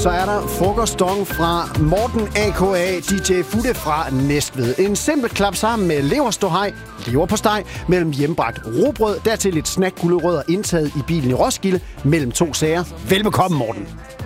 så er der frokostdong fra Morten a.k.a. DJ Futte fra Næstved. En simpel klap sammen med leverståhej, leverpostej, mellem hjemmebragt rugbrød, dertil lidt snackgulerødder indtaget i bilen i Roskilde, mellem 2 sager. Velbekomme, Morten.